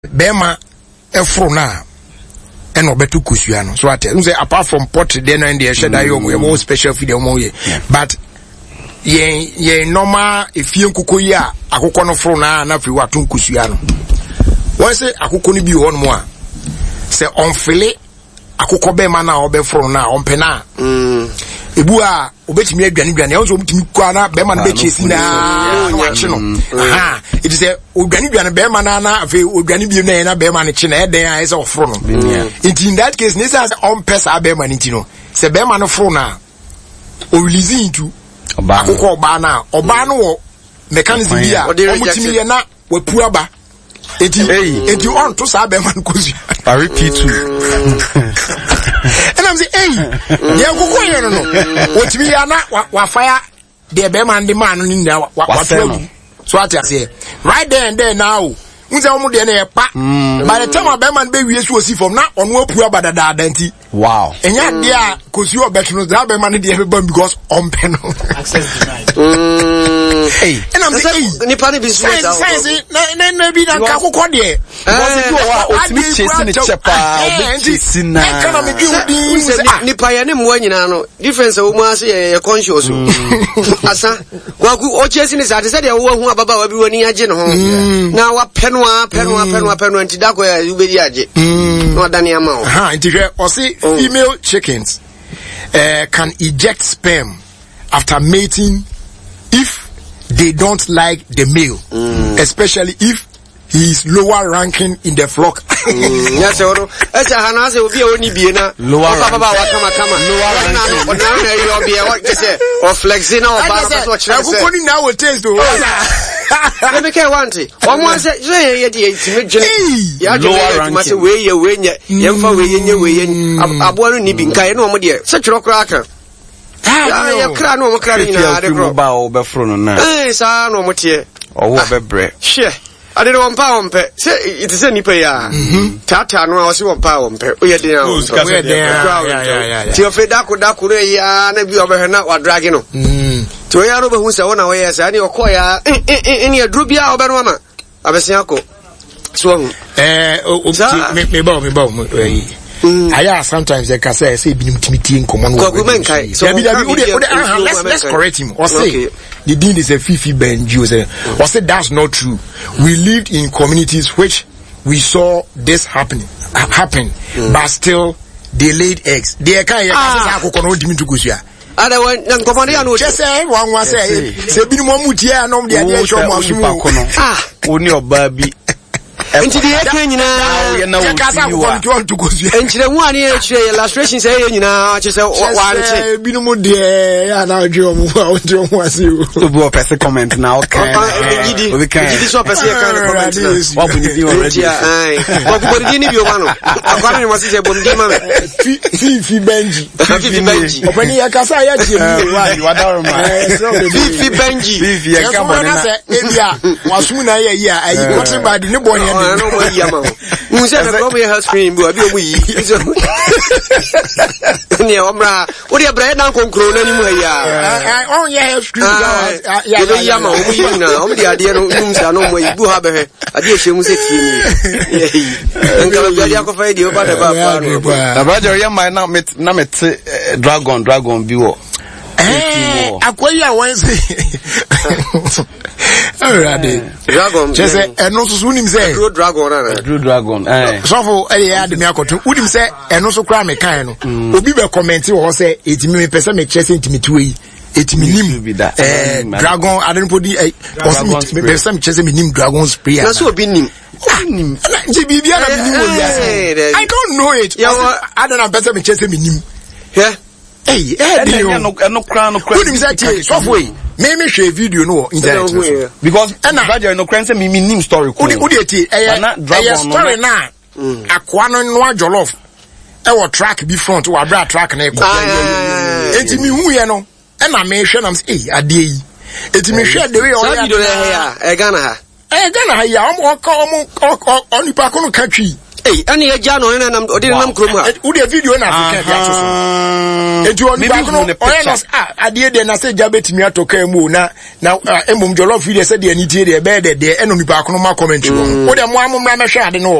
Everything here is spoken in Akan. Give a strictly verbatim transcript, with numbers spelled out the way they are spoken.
bema efro na and obetu kusuano. So I tell you, apart from pot then and the shed, I more special video more, but ye ye normal if you kukuya akukono fro na na fi watun kusuano. Why say akukoni bi one more? Say on file akukọ bema na obefro na on pena. Ebu a obetimi aduane duane also obetimi kwa na be ma na be chesi na wache no aha it is a oduane duane be ma na na afi oduane bi na na be ma ne che na eden a ese ofro no in that case ne say on pesa be ma ne ti no se be ma no fro na o release into akukọ oba na oba no wo mechanism bi a obetimi ye na wapu aba eti eti on to sa be ma no kozu I repeat too. And I'm saying, hey, yeah, go go no. What we are not wa fire the be man the man in there what so what I say right there and there now. Unse omo de na pa. By the time a be man be we so see from now on wo pu abada da danti. Wow. Enya dey a kosi obeto no that be man dey everybody because on pen. Access denied. Hey, and I'm saying ni pa ni bi so that. Say na na na bi na ka kokọ de. Because you are ultimate chasing the chepa, chasing na. Economy building. Ni pa ya ni mo nyina no. Difference o mu ase ye conscious. Asa, wa ku o chasing is at say dey wo hu ababa wa bi woni age ne ho. Na wa pen Penwa, penwa, penwa, penwa, nti dako ya ubedi aje. No adani amao. Ha, nti je, osi female chickens uh, can eject sperm after mating if they don't like the male, mm. especially if he is lower ranking in the flock. Yes, oro. Esa hana se obi e oni bie na. Lower ranking. Baba wa kama kama. Lower ranking. Na na na yo bie wa say o flexing na o ba na so chere say. Akukoni na o taste o. Let me care one thing. One more say say ye dey intimi dwene. Ya dwene ya tuma say we ye we nye. Ye mfa we ye nye we ye. Abo no ni bi nkai na o mo de. Se twero kra aka. Ah, ya kra no mo kra ni na de kro. Ba o be fro no na. Eh, sa no mo tie. O wo be bre. She. I didn't want power umpe. Say it is any pay ya. Tata no I see one power umpe. O ye dey na. O ye dey. Yeah, yeah, yeah. Ti o fe da ko da ko re ya na bi o be na wa drag no. Mm. Ti o ya ro be hu se wona we ya se ani o ko ya eni adru bia o be no ma. Abesia ko. So hu. Eh o me me ba me ba me Aya sometimes they can say say binim timiti nkomo no. So let's let's correct him. Or say the dean is a Fifi Benji say or say that's not true. We lived in communities which we saw this happening happen mm. but still they laid eggs. They can say akoko no dimi to kusua. Ada wan nkomo ya no say one one say say binim mo mutia no de ade show mo asu. Ah, oni oba bi Enti di eke nyina ya kasa ko nto to gozu enchire hu ani enchire illustration say ye nyina che say wante binu mu de ya na odwo mu a odwo mu ase o bo person comment na o kan gidi gidi so person ye kan comment na wa bu ni di already ai wa bu ni ni bi o ma no akwara ni mo se se bom di ma Fifi Benji Fifi Benji opani ya kasa ya je mi wa you are ma Fifi Benji Fifi ya ka mo na ebia wasu na ye ya ayi kotin bad ni bo ye no mo yi ama mo se na go me health screen bu abi o mu yi ni o mra o de bra na konkro na ni mu ya on ye health screen ya ya ya ma o mu yi na o mu de ade no num sa no mo yi bu ha be he ade ehye mu se tie ni nka ba ade akofa de o ba de ba pa no na brother ya my na met na met dragon dragon bi wo eh akoyi awon se already dragon just eno so unim say true dragon na true dragon eh so for eh ya de me akoto unim say eno so kra me kan no obi be comment wo say etimi me pese me chese etimi tuwe etimi nim eh dragon adenpodi eh me pese me chese me nim dragon spray na so obi nim nim je bibia na nim wo ya I don't know it I don't know pese me chese me nim yeah hey eh de no no kra no kra unim say tie so for me me share video no internet because brother no kran say me me nim story ko udi udi eti eh story na akwa no no jollof e wo track be front wa bra track na e ko enti mi hu ye no e na me hwe na say eh ade yi enti me hwe de we o ya video na ya e Ghana ha e Ghana ha ya o ko o onipa ko no ka twi Hey, any a Jan or Nam or Dinam Kruma. Would a video in Africa? It was maybe I did then I said Jabet Miato Kemu now now Emum Jollof video said the Nigeria bed there and on the back on my comment. What am I shot? I know.